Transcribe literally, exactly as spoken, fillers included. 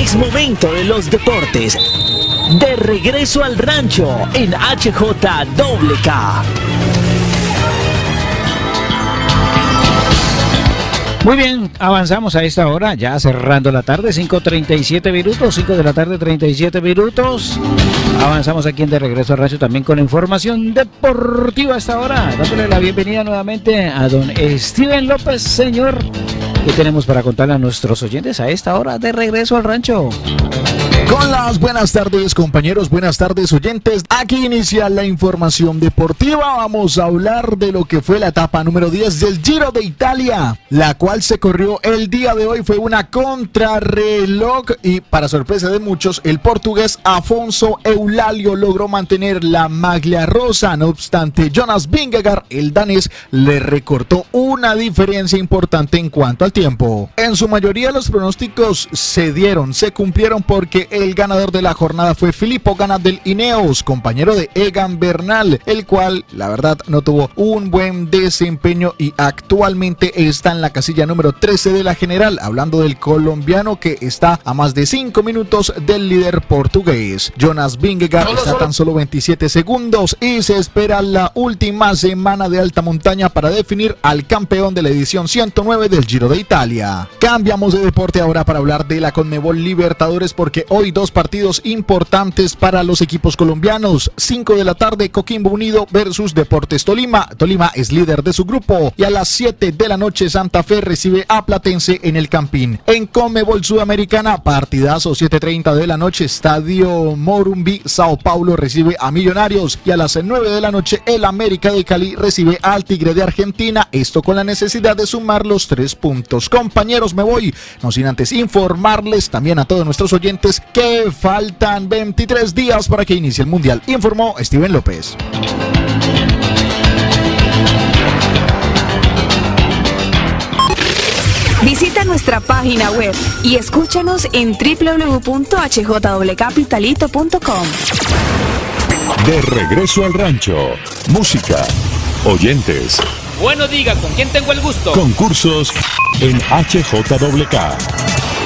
Es momento de los deportes. De regreso al rancho en H J W K. Muy bien, avanzamos a esta hora, ya cerrando la tarde, cinco treinta y siete minutos, cinco de la tarde, treinta y siete minutos. Avanzamos aquí en De Regreso al Rancho también con información deportiva a esta hora. Dándole la bienvenida nuevamente a don Steven López, señor. ¿Qué tenemos para contarle a nuestros oyentes a esta hora de Regreso al Rancho? Con las buenas tardes, compañeros, buenas tardes, oyentes. Aquí inicia la información deportiva. Vamos a hablar de lo que fue la etapa número diez del Giro de Italia, la cual se corrió el día de hoy. Fue una contrarreloj y, para sorpresa de muchos, el portugués Afonso Eulalio logró mantener la maglia rosa. No obstante, Jonas Vingegaard, el danés, le recortó una diferencia importante en cuanto al tiempo. En su mayoría los pronósticos se dieron, se cumplieron, porque el ganador de la jornada fue Filippo Ganna del Ineos, compañero de Egan Bernal, el cual la verdad no tuvo un buen desempeño y actualmente está en la casilla número trece de la general, hablando del colombiano que está a más de cinco minutos del líder portugués. Jonas Vingegaard está a tan solo veintisiete segundos y se espera la última semana de alta montaña para definir al campeón de la edición ciento nueve del Giro de Italia. Cambiamos de deporte ahora para hablar de la Conmebol Libertadores, porque hoy dos partidos importantes para los equipos colombianos. cinco de la tarde, Coquimbo Unido versus Deportes Tolima. Tolima es líder de su grupo. Y a las siete de la noche, Santa Fe recibe a Platense en el Campín. En Conmebol Sudamericana, partidazo, siete treinta de la noche, Estadio Morumbi, Sao Paulo recibe a Millonarios. Y a las nueve de la noche, el América de Cali recibe al Tigre de Argentina. Esto con la necesidad de sumar los tres puntos. Compañeros, me voy, no sin antes informarles también a todos nuestros oyentes que faltan veintitrés días para que inicie el Mundial, informó Steven López. Visita nuestra página web y escúchanos en doble u doble u doble u punto h j w capitalito punto com. De regreso al rancho, música, oyentes. Bueno, diga, ¿con quién tengo el gusto? Concursos en H J W K.